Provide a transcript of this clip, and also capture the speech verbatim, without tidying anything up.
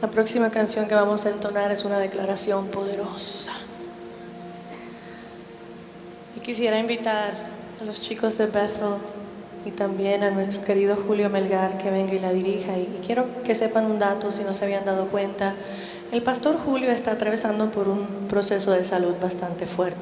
La próxima canción que vamos a entonar es una declaración poderosa. Y quisiera invitar a los chicos de Bethel y también a nuestro querido Julio Melgar que venga y la dirija. Y quiero que sepan un dato, si no se habían dado cuenta. El pastor Julio está atravesando por un proceso de salud bastante fuerte.